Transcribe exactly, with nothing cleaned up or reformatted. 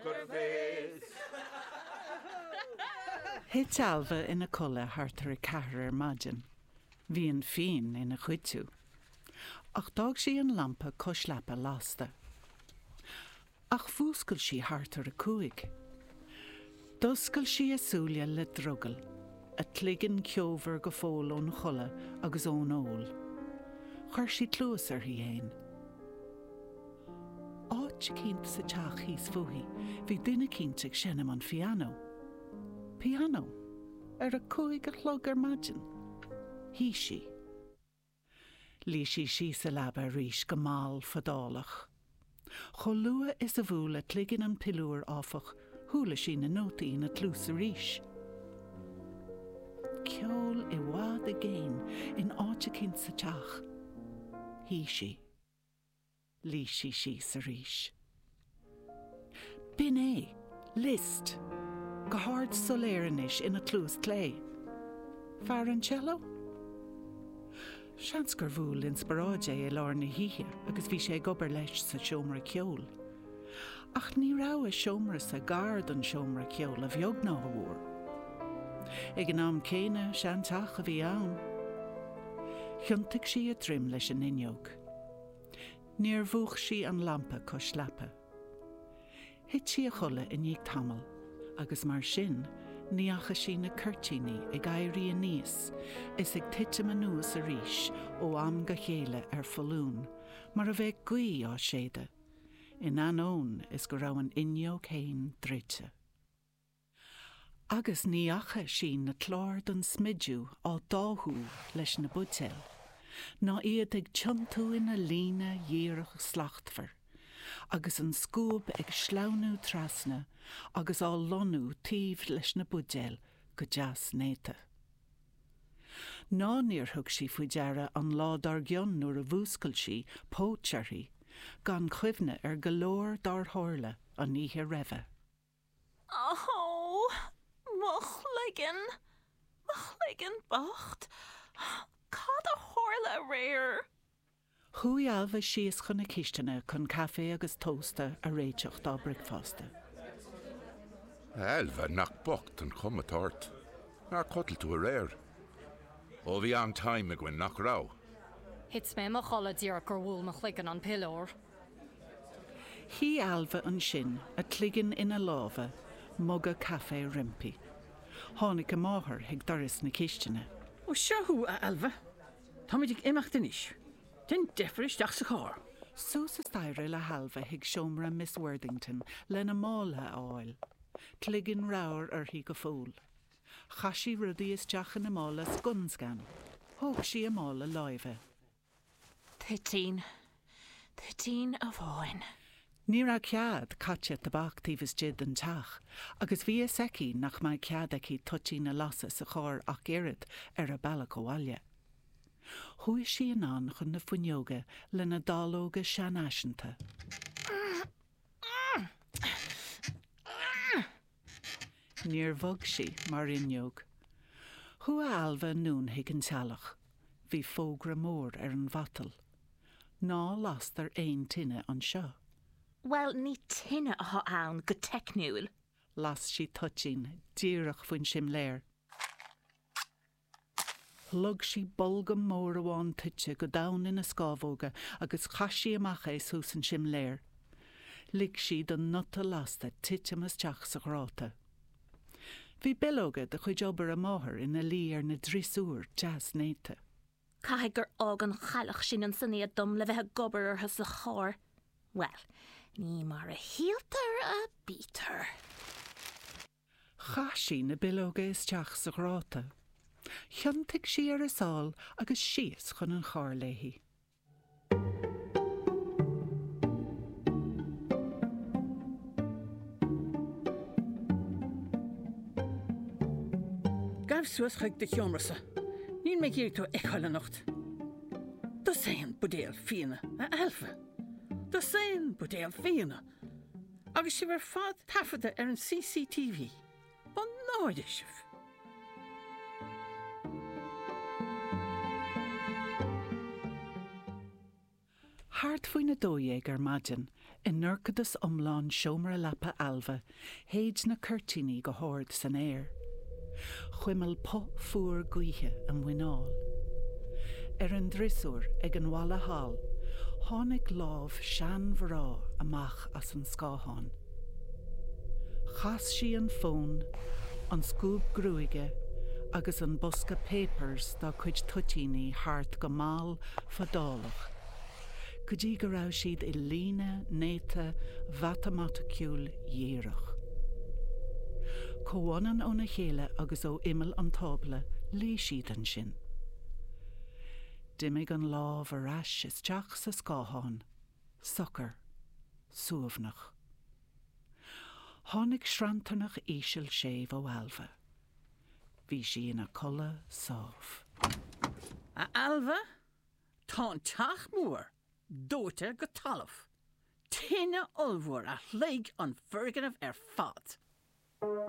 gur fés. Hit alva ina colla hartar a cahar maidin. Bhí an fin ina chuidú. Ach dag sí an lampa coslapa lasta. Ach fúscail sí hartar a cuaig. Doscail sí a súlia le druggal, a tligan ceover go fól ón cholla agus ón ól. Chur sí tlúas ar hí éin. Áit cínta sa teach hís fuhí, bhí duine cínteach sinnam an piano. Piano, ar a cuaig a chlog ar maidin. Hí sí. Lí sí sí sa laba ríis go máil fadálach. Cho lua is a bhúla tligan an pilúr áfach, thula sí na nótaí na tlús a ríis. Ceol i bhád a géin in áit cínta sa teach. Hí sí. Lí sí sí sa ríis. Bin é, list, go hard soléiranis ina tlús clé. Fear an cello? Seans gur bhúil inspiráide é lár na híthe agus bhí sé gobar leis sa seomra ceol. Ach ní rá a seomra sa gard an seomra ceol a bheog ná bhúr. Ag an am céine seanteach a bhí ann. Chionntaigh sí a trim leis an inneog. Níor bhuach sí an lampa coslapa. Hit sí a cholla in níag tamil, agus mar sin, níacha sí na curtíní ag éirí a níos, is ag tiite manúas a ríis ó am go chéile ar fallún, mar a bheith gaí á séide. In anón is go raibh an inneog céin dréite. Agus níacha sí na chlár don smidú á dáthú leis na butéil, ná iad ag tiontú ina lína díirech slachtfar, agus an scúb ag sleanú trasna, agus á lonú tíomh leis na budéil go deas néta. Ná níor thug sí faoi deara an ládar gionn nuair a bhúscail sí pótearthaí, gan chuimhne ar go leor dar tharla an níthe raibhe. Oh, mochligan, mochligan bocht, cad a tharla réir. Chúi alva síos chun na cistena chun caffé agus tósta a réiteach dá bricfásta. Alva nach bocht an chumatart. Na cotil tú a réir. Ó bhí an time a gwen nach rá. Hits me mo cholla díar gur bhúil mo chligan an pilór. Hí alva an sin a tligan ina láva, mug a caffé rimpi. Tháinig go máthair ag doras na cistena. Ó seothú a alva. Tá muid ag imachtanis. Tin defris deach sa chár. Sús is daire le halva hiag seomra Miss Worthington lena mála áil. Tligan ráir ar hí go fól. Chaisi rudaí is deach na mála scunsgan. Thóg sí a mála láimhe. Thirteen. Thirteen of Owen. Ní ra cead caite tabach tíbhas jid an teach, agus bhí a seci nach mai cead aici tutí na lasa sa chár ach irid ar a bailach óhaile. Hui sí an an chun na fuinneoga le na dálóga seanáisinta. Níor bhog sí mar inneog. Thua alva nún hiag an tealach, bhí fógra mór ar an bhatal. Ná last ar ein tinne an seo. Well, ní tinne a ann go techniúil. Las sí tutín, díirech faoin sim léir. Lug sí bolgam mór amháin tuite go dain ina scábhóga agus chaisí amach é sús an sim léir. Lig sí don nuta lasta tuite mas teach sa gráta. Bhí bilóga de chuid obair a máthair ina lí ar na drisúr jazz néta. Caithfidh gur ágan chailech sin an sannéad dom le bheith gobar artha sa chár. Well, ní mar a hialtar a bítar. Chaisí na bilóga is teach sa gráta. Chionntaigh sí ar a sáil agus síos chun an chár léithí. Gabh suas chuig de cheomrasa. Níl mé géir tú eáil a nocht. Tá séan budéal fianna a alfa. Tá séan budéal fianna. Agus si bhar fad tafada ar an C C T V. Ba náide sibh. Hart faoin na dóéag ar maidin, In nurcadas omláin seomra lapa alva, héid na curtíní go hord san air. Chuimil po fuair guithe an winál. Ar an drisúr ag an walla hall, tháinig lámh sean bhrá amach as an scáthán. Chas sí an fón, an scúb grúige, agus an bosca papers dá chuid tutíní hart go máil fadálach. Go dtí go raibh siad i líne néta bhatamaticiúil dhéireach. Comhanan ó na chéile agus ó imil an tábla lí siad an sin. Dimig an lámh arás is teach sa scáthán, sochar, suamhnach. Tháinig srantarnach íseal séh ó alva. Bhí sí ina colla sábh. A alva? Tá teach mór, dóite go talamh. Tíine olmhór a chléig an ferganmh ar fad.